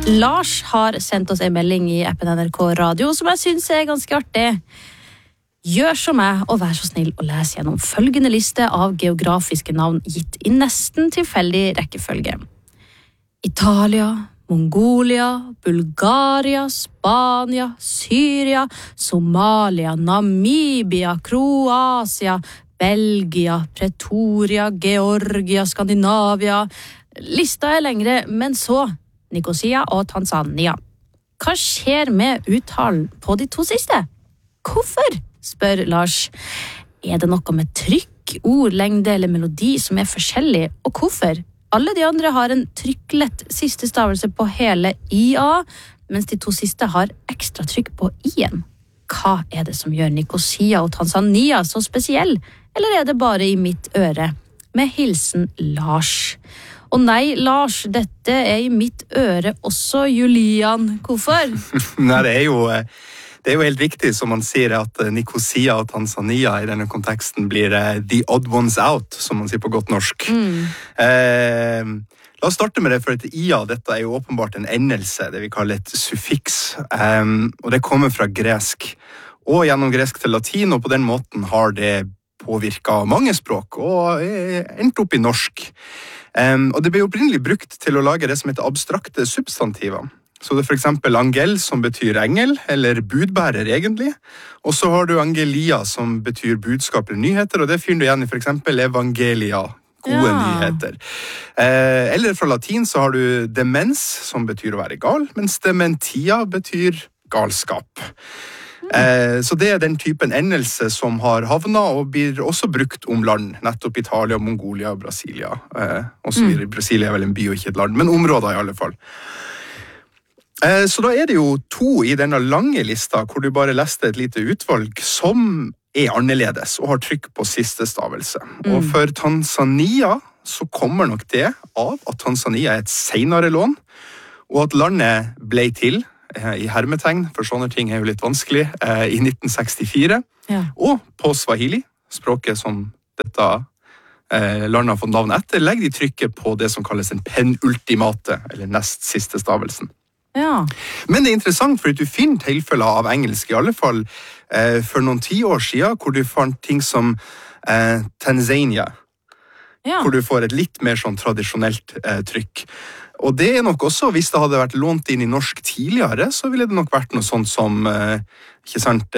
Lars har sendt oss en melding i appen NRK Radio som jeg synes ganske artig. Gjør som meg og vær så snill å lese gjennom følgende liste av geografiske navn gitt i nesten tilfeldig rekkefølge. Italia, Mongolia, Bulgaria, Spania, Syria, Somalia, Namibia, Kroatia, Belgia, Pretoria, Georgia, Skandinavia. Lista lengre, men så Nicosia og Tanzania. Hva skjer med uttalen på de to siste? Hvorfor? Spør Lars. Det noe med trykk, ord, lengde eller melodi som forskjellig, og hvorfor? Alle de andre har en trykklett siste stavelse på hele IA, mens de to siste har ekstra trykk på I-en. Hva det som gjør Nicosia og Tanzania så spesiell? Eller det bare i mitt øre? Med hilsen Lars. Og nei, Lars, dette i mitt øre også, Julian. Hvorfor? Nei, det jo helt riktig, som man sier, at Nicosia og Tanzania i denne konteksten blir the odd ones out, som man sier på godt norsk. La oss starte med det, for at IA, dette jo åpenbart en endelse, det vi kaller et suffiks, og det kommer fra gresk, og gjennom gresk til latin, og på den måten har det påvirket mange språk, og endt opp i norsk. Og det ble opprinnelig brukt til å lage det som heter abstrakte substantiver. Så det for eksempel angel, som betyr engel, eller budbærer egentlig. Og så har du angelia, som betyr budskap eller nyheter, og det finner du igjen i for eksempel evangelia, gode nyheter. Eller fra latin så har du demens, som betyr å være gal, mens dementia betyr galskap. Så det den typen endelse som har havnet og blir også brukt om land, nettopp Italia, Mongolia, Brasilia. Og så videre. Brasilia vel en by og ikke et land, men områder i alle fall. Så da det jo to i denne lange lista, hvor du bare leste et lite utvalg, som annerledes og har trykk på siste stavelse. Og for Tanzania så kommer nok det av at Tanzania et senere lån, og at landet ble til i hermetegn, for sånne ting jo litt vanskelig, i 1964. Ja. Og på Swahili, språket som dette landet har fått navn etter, legger de trykket på det som kalles en penultimate, eller nest siste stavelsen. Ja. Men det interessant, for at du finner tilfeller av engelsk, i alle fall for noen 10 år siden, hvor du fant ting som Tanzania, hvor du får et litt mer sånn tradisjonelt trykk. Og det nok også, hvis det hadde vært lånt inn i norsk tidligere, så ville det nok vært noe sånt som, ikke sant,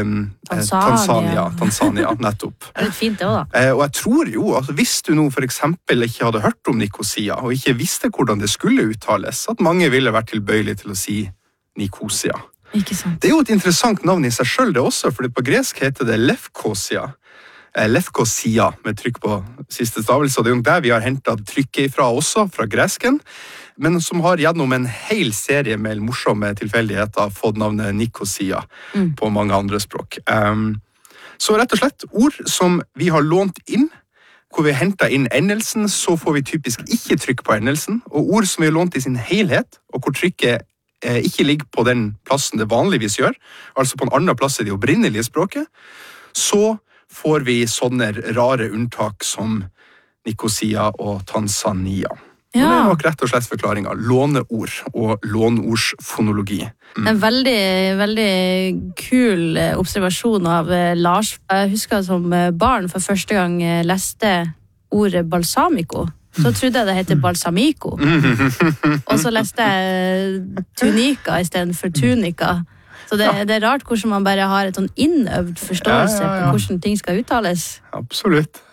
Tanzania, nettopp. Det litt fint det også da. Og jeg tror jo, altså, hvis du nå for eksempel ikke hadde hørt om Nicosia, og ikke visste hvordan det skulle uttales, at mange ville vært tilbøyelige til å si Nicosia. Ikke sant. Det jo et interessant navn i seg selv det også, for på gresk heter det Lefkosia. Lefkosia, med trykk på siste stavelse, og det jo der vi har hentet trykket ifra også, fra gresken, men som har gjennom en hel serie med morsomme tilfeldigheter fått navnet Nicosia på mange andre språk. Så rett og slett, ord som vi har lånt inn, hvor vi har hentet inn endelsen, så får vi typisk ikke trykk på endelsen, og ord som vi har lånt i sin helhet, og hvor trykket ikke ligger på den plassen det vanligvis gjør, altså på en annen plass i det opprinnelige språket, så får vi sånne rare unntak som Nicosia og Tanzania. Ja. Det nok rett og slett forklaringer. Låneord og låneordsfonologi. En veldig, veldig kul observasjon av Lars. Jeg husker som barn for første gang leste ordet balsamico. Så trodde jeg det heter balsamico. Og så leste jeg tunika i stedet for tunika. Så det rart hvordan man bare har et sånn innøvd forståelse på hvordan ting skal uttales. Absolutt.